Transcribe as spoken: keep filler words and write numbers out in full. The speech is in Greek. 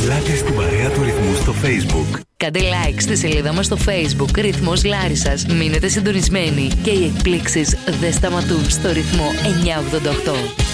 Μιλάτε στην παρέα του Ρυθμού στο Facebook. Κάντε like στη σελίδα μας στο Facebook Ρυθμός Λάρισσας. Μείνετε συντονισμένοι και οι εκπλήξεις δεν σταματούν στο Ρυθμό εννιακόσια ογδόντα οκτώ.